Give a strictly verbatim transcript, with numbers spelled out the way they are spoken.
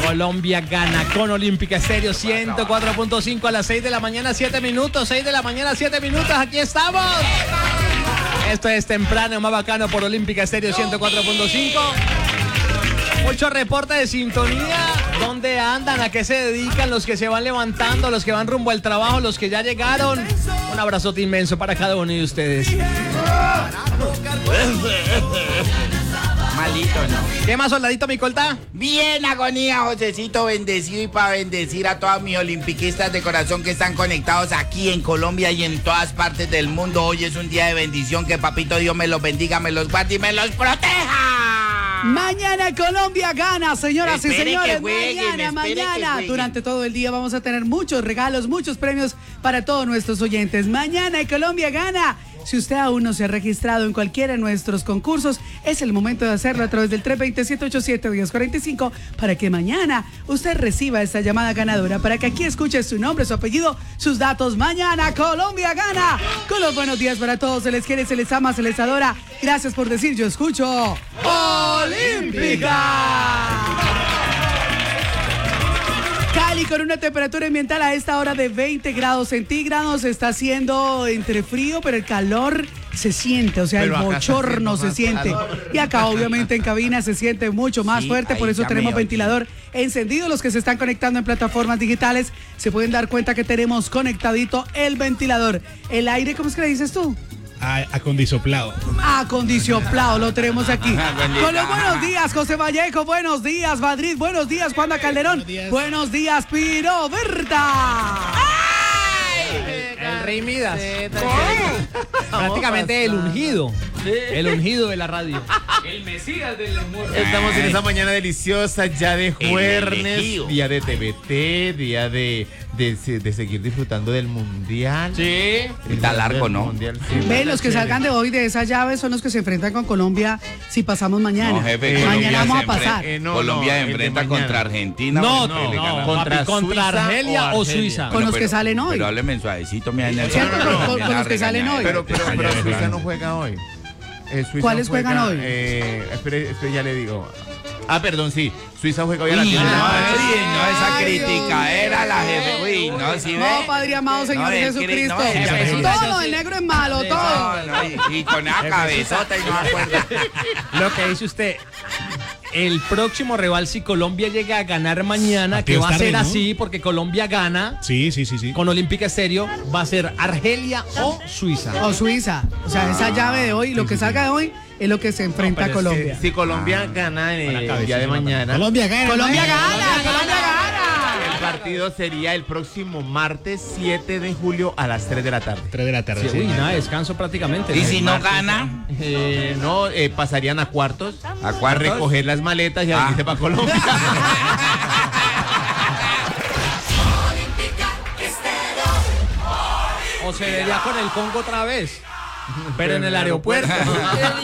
Colombia gana con Olímpica Estéreo ciento cuatro punto cinco a las seis de la mañana, siete minutos, seis de la mañana, siete minutos, aquí estamos. Esto es temprano, más bacano por Olímpica Estéreo ciento cuatro punto cinco. Mucho reporte de sintonía. ¿Dónde andan? ¿A qué se dedican? Los que se van levantando, los que van rumbo al trabajo, los que ya llegaron. Un abrazote inmenso para cada uno de ustedes. Malito, ¿no? ¿Qué más, soldadito, mi colta? Bien, agonía, Josecito, bendecido, y para bendecir a todos mis olimpiquistas de corazón que están conectados aquí en Colombia y en todas partes del mundo. Hoy es un día de bendición, que papito Dios me los bendiga, me los guarde y me los proteja. Mañana Colombia gana, señoras Espere y señores. que jueguen, mañana, espere que mañana, jueguen. durante todo el día vamos a tener muchos regalos, muchos premios para todos nuestros oyentes. Mañana Colombia gana. Si usted aún no se ha registrado en cualquiera de nuestros concursos, es el momento de hacerlo a través del tres dos cero, siete ocho siete, uno cero cuatro cinco para que mañana usted reciba esta llamada ganadora, para que aquí escuche su nombre, su apellido, sus datos. Mañana Colombia gana. Con los buenos días para todos. Se les quiere, se les ama, se les adora. Gracias por decir yo escucho Olímpica. Cali con una temperatura ambiental a esta hora de veinte grados centígrados. Está haciendo entre frío, pero el calor se siente, o sea, Pero el acá está bochorno haciendo se más siente. calor. Y acá obviamente en cabina se siente mucho más Sí, fuerte, por ahí eso ya tenemos me oí. ventilador encendido. Los que se están conectando en plataformas digitales se pueden dar cuenta que tenemos conectadito el ventilador. El aire, ¿cómo es que le dices tú? A- Acondisoplado. Acondicionado, lo tenemos aquí. Bendita. Con los buenos días, José Vallejo, buenos días, Madrid, buenos días, Juana Calderón, Buenos días. buenos días, Piro Berta. El Rey Midas. Prácticamente el ungido. El ungido de la radio. El Mesías del humor. Estamos en esa mañana deliciosa ya de jueves, elegido. día de T V T, día de, de, de seguir disfrutando del mundial. Sí. Está largo, Del ¿no? mundial, sí, Ve, está los que chévere. salgan de hoy de esa llave son los que se enfrentan con Colombia si pasamos mañana. No, jefe, Eh, Colombia mañana vamos se a pasar. Eh, no, Colombia no, el de enfrenta mañana. contra Argentina. No, bueno, no, le no, gana. Contra papi, contra Suiza Argelia o o Argelia. Suiza. Con los que pero- salen hoy. Pero hábleme suavecito, mi Daniel. ¿Cierto? No, no, no, Con- con Me la los que salen regaña, hoy. Pero, pero, pero Regaña, Suiza regaña. no juega hoy. Eh, Suiza ¿Cuáles juega, juegan hoy? Eh, espere, espere, ya le digo. Ah, perdón, sí. Suiza juega hoy a las Uy, diez de la no, noche. sí, no, esa Ay, crítica Dios era la mío. jefe. Uy, no, si ve. No, Padre amado, Señor No, es que- Jesucristo. no, es que- Todo, el negro es malo, todo. No, no, y, y con esa cabezota y no me acuerdo. Lo que dice usted. El próximo rival, si Colombia llega a ganar mañana, que Partido va a ser tarde, ¿no? así, porque Colombia gana Sí, sí, sí, sí. con Olímpica Estéreo, va a ser Argelia o Suiza. O Suiza. O sea, esa llave de hoy, lo que salga de hoy, es lo que se enfrenta a Pero es Colombia. que si Colombia gana eh, Con la el día de mañana, Colombia gana. Colombia gana, Colombia gana. el partido sería el próximo martes siete de julio a las tres de la tarde. tres de la tarde. Sí, sí. uy, nada, descanso prácticamente. Y ¿no? si no Martes, gana, Eh, no, eh, pasarían a cuartos. ¿A cuartos? recoger las maletas y a Ah. venirse para Colombia. O se vería con el Congo otra vez, pero en el aeropuerto.